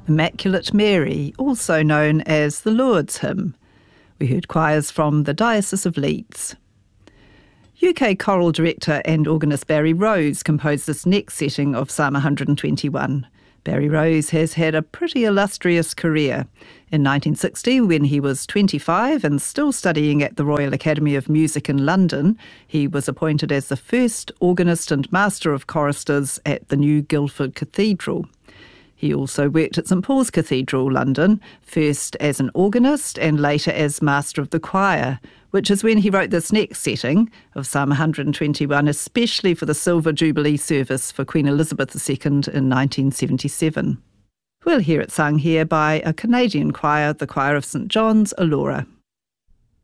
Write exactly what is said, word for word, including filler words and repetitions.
Immaculate Mary, also known as the Lourdes Hymn. We heard choirs from the Diocese of Leeds. U K choral director and organist Barry Rose composed this next setting of Psalm one hundred twenty-one. Barry Rose has had a pretty illustrious career. In nineteen sixty, when he was twenty-five and still studying at the Royal Academy of Music in London, he was appointed as the first organist and master of choristers at the new Guildford Cathedral. He also worked at St Paul's Cathedral, London, first as an organist and later as master of the choir, which is when he wrote this next setting of Psalm one hundred twenty-one, especially for the Silver Jubilee service for Queen Elizabeth the Second in nineteen seventy-seven. We'll hear it sung here by a Canadian choir, the Choir of St John's, Elora.